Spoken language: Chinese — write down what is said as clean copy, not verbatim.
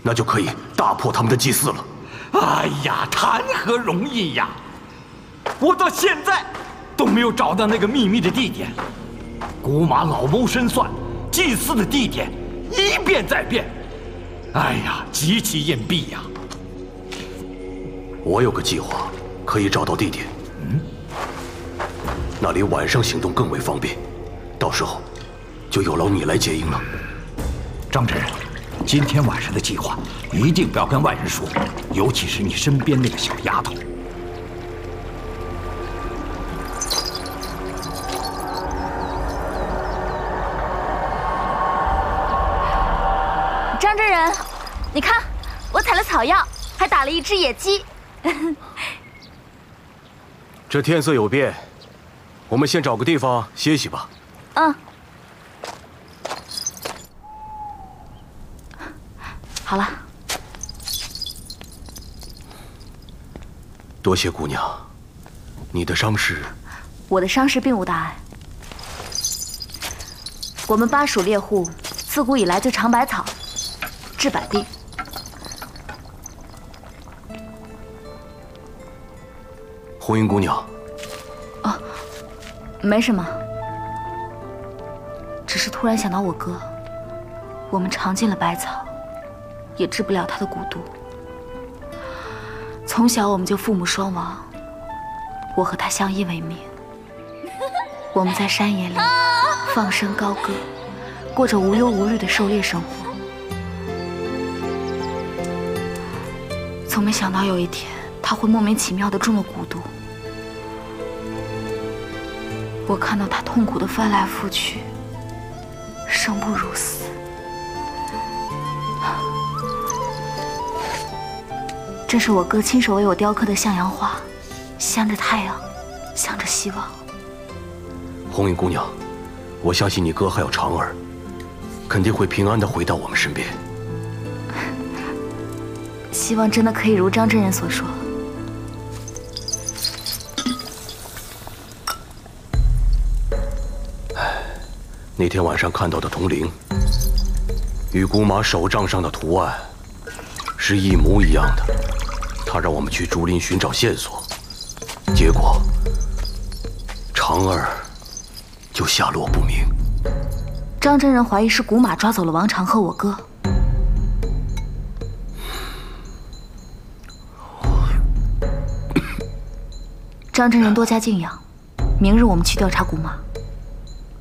那就可以大破他们的祭祀了。 哎呀，谈何容易呀！我到现在都没有找到那个秘密的地点。古马老谋深算，祭祀的地点一变再变，哎呀，极其隐蔽呀。 我有个计划，可以找到地点。那里晚上行动更为方便，到时候就有劳你来接应了。 张真人，今天晚上的计划一定不要跟外人说，尤其是你身边那个小丫头。 张真人，你看，我采了草药，还打了一只野鸡。 这天色有变，我们先找个地方歇息吧。 嗯。好了。 多谢姑娘，你的伤势…… 我的伤势并无大碍。我们巴蜀猎户自古以来就尝百草，治百病。 红云姑娘。 哦，没什么，只是突然想到我哥，我们尝尽了百草，也治不了他的蛊毒。从小我们就父母双亡，我和他相依为命。我们在山野里放声高歌，过着无忧无虑的狩猎生活。从没想到有一天他会莫名其妙地中了蛊毒。我看到他痛苦地翻来覆去，生不如死。这是我哥亲手为我雕刻的向阳花，向着太阳，向着希望。 红云姑娘，我相信你哥还有长儿，肯定会平安地回到我们身边。 希望真的可以如张真人所说。 那天晚上看到的铜铃，与古马手杖上的图案是一模一样的。他让我们去竹林寻找线索，结果长儿就下落不明。 张真人怀疑是古马抓走了王长和我哥。张真人多加静养，明日我们去调查古马。